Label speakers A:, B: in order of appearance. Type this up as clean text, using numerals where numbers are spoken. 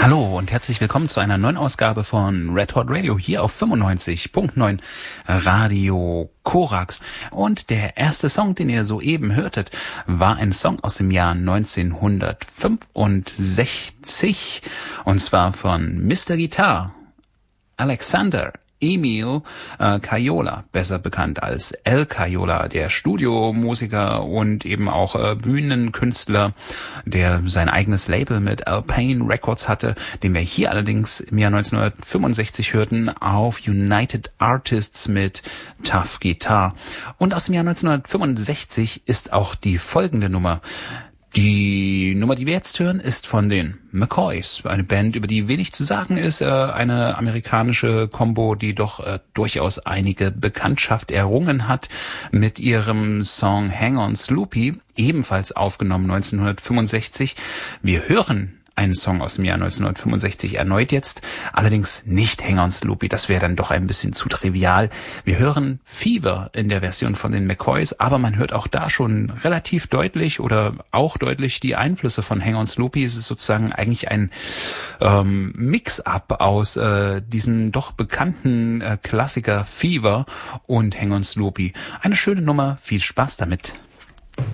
A: Hallo und herzlich willkommen zu einer neuen Ausgabe von Red Hot Radio hier auf 95.9 Radio Korax. Und der erste Song, den ihr soeben hörtet, war ein Song aus dem Jahr 1965 und zwar von Mr. Guitar, Alexander Emil Caiola, besser bekannt als El Caiola, der Studiomusiker und eben auch Bühnenkünstler, der sein eigenes Label mit Alpine Records hatte, den wir hier allerdings im Jahr 1965 hörten auf United Artists mit Tough Guitar. Und aus dem Jahr 1965 ist auch die folgende Nummer. Die Nummer, die wir jetzt hören, ist von den McCoys, eine Band, über die wenig zu sagen ist, eine amerikanische Combo, die doch durchaus einige Bekanntschaft errungen hat mit ihrem Song Hang On Sloopy, ebenfalls aufgenommen 1965. Wir hören einen Song aus dem Jahr 1965 erneut jetzt, allerdings nicht Hang On Sloopy, das wäre dann doch ein bisschen zu trivial. Wir hören Fever in der Version von den McCoys, aber man hört auch da schon relativ deutlich oder auch deutlich die Einflüsse von Hang On Sloopy. Es ist sozusagen eigentlich ein Mix-up aus diesem doch bekannten Klassiker Fever und Hang On Sloopy. Eine schöne Nummer, viel Spaß damit.